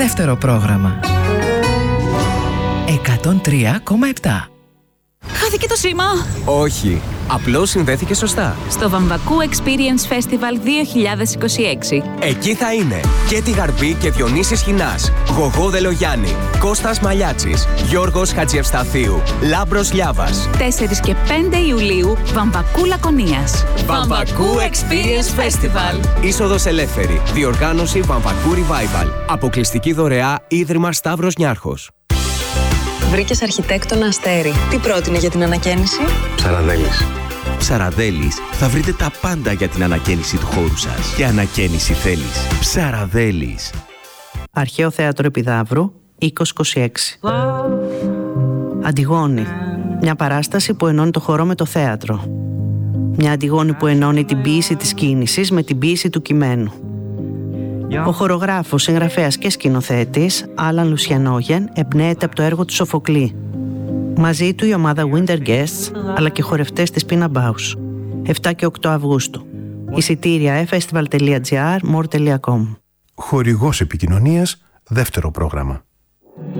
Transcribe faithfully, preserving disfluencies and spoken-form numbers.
Δεύτερο πρόγραμμα. εκατόν τρία κόμμα επτά. Χάθηκε το σήμα! Όχι, απλώς συνδέθηκε σωστά. Στο Βαμβακού Experience Festival δύο χιλιάδες είκοσι έξι. Εκεί θα είναι και τη Γαρμπή και Διονύσης Χινάς, Γογό Δελογιάννη, Κώστας Μαλιάτσης, Γιώργος Χατζιευσταθίου, Λάμπρος Λιάβας. τέσσερις και πέντε Ιουλίου, Βαμβακού Λακωνίας. Βαμβακού Experience Festival. Είσοδος ελεύθερη. Διοργάνωση Βαμβακού Revival. Αποκλειστική δωρεά Ίδρυμα Σταύρος Νιάρχος. Βρήκες αρχιτέκτονα Αστέρι. Τι πρότεινε για την ανακαίνιση? Ψαραδέλης. Ψαραδέλης, θα βρείτε τα πάντα για την ανακαίνιση του χώρου σας. Και ανακαίνιση θέλεις. Ψαραδέλης. Αρχαίο Θέατρο Επιδαύρου, είκοσι είκοσι έξι. Αντιγόνη. Μια παράσταση που ενώνει το χορό με το θέατρο. Μια Αντιγόνη που ενώνει την ποίηση της κίνησης με την ποίηση του κειμένου. Ο χορογράφος, συγγραφέας και σκηνοθέτης Άλαν Λουσιανόγεν εμπνέεται από το έργο του Σοφοκλή. Μαζί του η ομάδα Winter Guests αλλά και χορευτές της Pina Bausch. επτά και οκτώ Αυγούστου. Εισιτήρια e festival τελεία gr, more τελεία com. Χορηγός επικοινωνίας, δεύτερο πρόγραμμα.